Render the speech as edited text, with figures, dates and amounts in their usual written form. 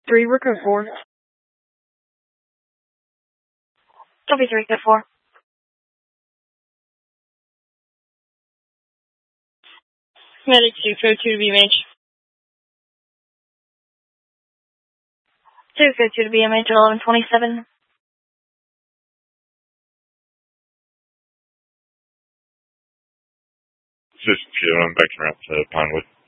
3, Recruit 4. Copy 3, Recruit 4. Medic 2, Code 2 to BMH. 2, Code 2 to BMH at 1127. This is Peter. I'm backing around to Pinewood.